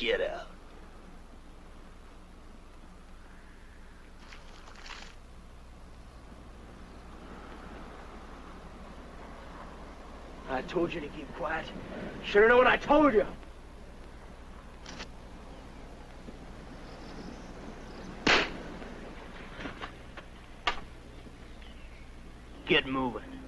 Get out. I told you to keep quiet. Should have known what I told you. Get moving.